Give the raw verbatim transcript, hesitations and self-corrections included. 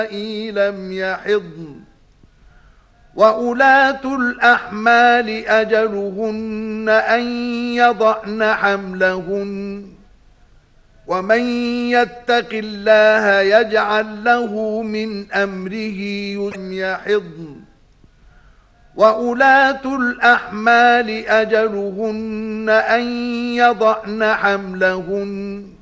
لم يحضن وأولاة الأحمال أجلهن أن يضعن حملهن ومن يتق الله يجعل له من أمره لم يحضن وأولاة الأحمال أجلهن أن يضعن حملهن